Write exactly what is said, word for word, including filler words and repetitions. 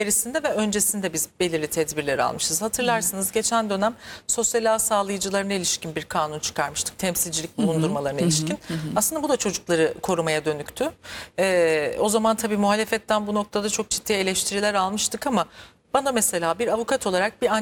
içerisinde ve öncesinde biz belirli tedbirleri almışız. Hatırlarsınız hı. geçen dönem sosyal ağ sağlayıcılarına ilişkin bir kanun çıkarmıştık. Temsilcilik bulundurmalarına hı hı. ilişkin. Hı hı. Aslında bu da çocukları korumaya dönüktü. Ee, o zaman tabii muhalefetten bu noktada çok ciddi eleştiriler almıştık ama bana mesela bir avukat olarak bir